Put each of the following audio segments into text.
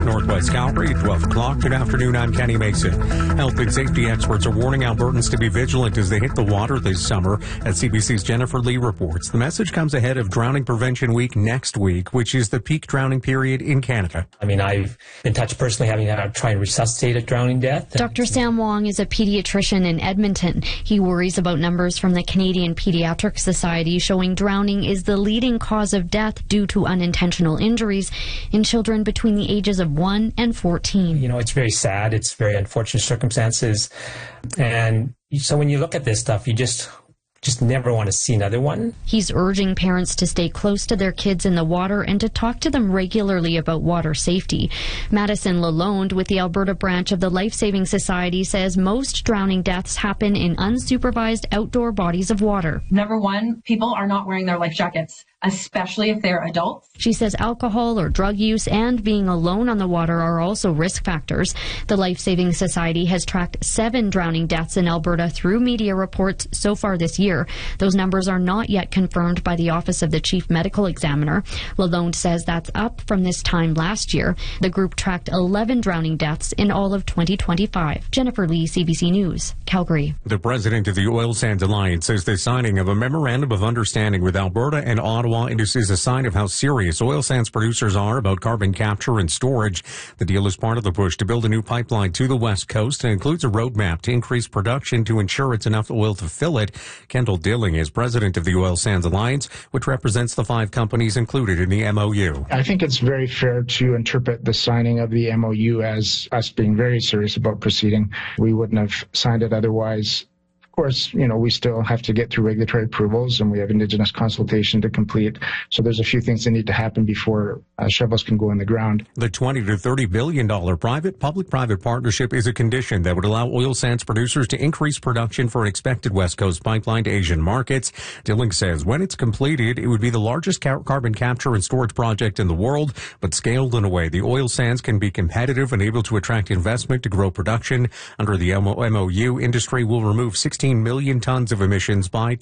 Northwest Calgary at 12 o'clock. Good afternoon, I'm Kenny Mason. Health and safety experts are warning Albertans to be vigilant as they hit the water this summer. As CBC's Jennifer Lee reports, the message comes ahead of Drowning Prevention Week next week, which is the peak drowning period in Canada. I mean, I've been touched personally having to try and resuscitate a drowning death. Dr. Sam Wong is a pediatrician in Edmonton. He worries about numbers from the Canadian Pediatric Society showing drowning is the leading cause of death due to unintentional injuries in children between the ages of 1 and 14. You know, it's very sad. It's very unfortunate circumstances. And so when you look at this stuff, you just never want to see another one. He's urging parents to stay close to their kids in the water and to talk to them regularly about water safety. Madison Lalonde with the Alberta branch of the Life Saving Society says most drowning deaths happen in unsupervised outdoor bodies of water. Number one, people are not wearing their life jackets, especially if they're adults. She says alcohol or drug use and being alone on the water are also risk factors. The Life Saving Society has tracked 7 drowning deaths in Alberta through media reports so far this year. Those numbers are not yet confirmed by the Office of the Chief Medical Examiner. Lalonde says that's up from this time last year. The group tracked 11 drowning deaths in all of 2025. Jennifer Lee, CBC News, Calgary. The president of the Oil Sands Alliance says the signing of a memorandum of understanding with Alberta and Ottawa is a sign of how serious oil sands producers are about carbon capture and storage. The deal is part of the push to build a new pipeline to the West Coast and includes a roadmap to increase production to ensure it's enough oil to fill it. Kendall Dilling is president of the Oil Sands Alliance, which represents the 5 companies included in the MOU. I think it's very fair to interpret the signing of the MOU as us being very serious about proceeding. We wouldn't have signed it otherwise. Of course, you know, we still have to get through regulatory approvals and we have Indigenous consultation to complete. So there's a few things that need to happen before shovels can go in the ground. The $20 to $30 billion private public-private partnership is a condition that would allow oil sands producers to increase production for an expected West Coast pipeline to Asian markets. Dilling says when it's completed, it would be the largest carbon capture and storage project in the world, but scaled in a way the oil sands can be competitive and able to attract investment to grow production. Under the MOU, industry will remove 16 million tons of emissions by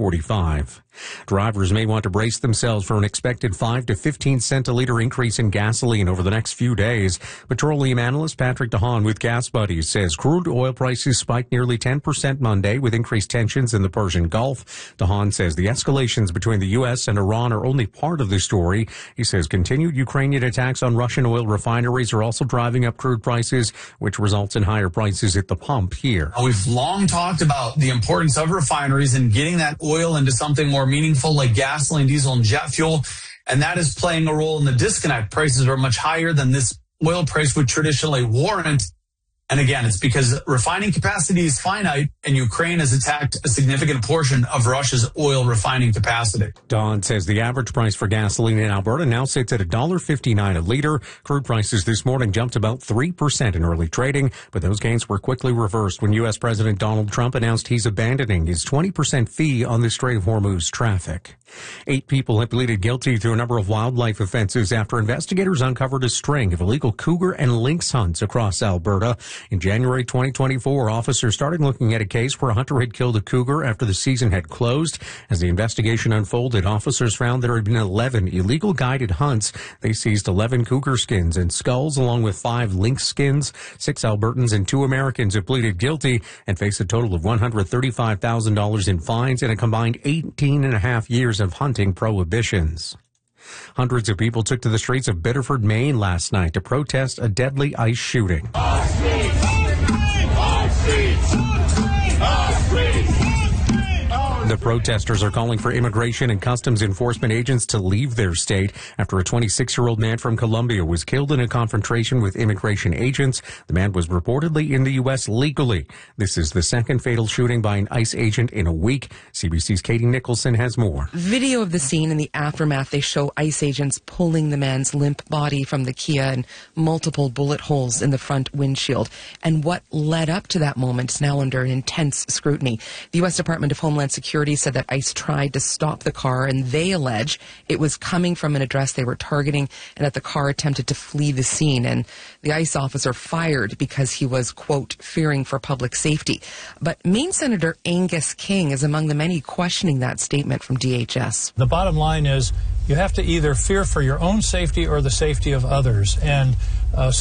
2045. Drivers may want to brace themselves for an expected 5 to 15 cent a liter increase in gasoline over the next few days. Petroleum analyst Patrick DeHaan with Gas Buddies says crude oil prices spiked nearly 10% Monday with increased tensions in the Persian Gulf. DeHaan says the escalations between the U.S. and Iran are only part of the story. He says continued Ukrainian attacks on Russian oil refineries are also driving up crude prices, which results in higher prices at the pump here. We've long talked about the importance of refineries and getting that oil into something more meaningful like gasoline, diesel, and jet fuel. And that is playing a role in the disconnect. Prices are much higher than this oil price would traditionally warrant. And again, it's because refining capacity is finite and Ukraine has attacked a significant portion of Russia's oil refining capacity. Don says the average price for gasoline in Alberta now sits at $1.59 a liter. Crude prices this morning jumped about 3% in early trading, but those gains were quickly reversed when U.S. President Donald Trump announced he's abandoning his 20% fee on the Strait of Hormuz traffic. 8 people have pleaded guilty to a number of wildlife offenses after investigators uncovered a string of illegal cougar and lynx hunts across Alberta. In January 2024, officers started looking at a case where a hunter had killed a cougar after the season had closed. As the investigation unfolded, officers found there had been 11 illegal guided hunts. They seized 11 cougar skins and skulls along with 5 lynx skins. 6 Albertans and 2 Americans have pleaded guilty and face a total of $135,000 in fines and a combined 18 and a half years of hunting prohibitions. Hundreds of people took to the streets of Biddeford, Maine last night to protest a deadly ICE shooting. The protesters are calling for immigration and customs enforcement agents to leave their state after a 26-year-old man from Colombia was killed in a confrontation with immigration agents. The man was reportedly in the U.S. legally. This is the second fatal shooting by an ICE agent in a week. CBC's Katie Nicholson has more. Video of the scene in the aftermath, they show ICE agents pulling the man's limp body from the Kia and multiple bullet holes in the front windshield. And what led up to that moment is now under intense scrutiny. The U.S. Department of Homeland Security authorities said that ICE tried to stop the car, and they allege it was coming from an address they were targeting and that the car attempted to flee the scene. And the ICE officer fired because he was, quote, fearing for public safety. But Maine Senator Angus King is among the many questioning that statement from DHS. The bottom line is you have to either fear for your own safety or the safety of others. And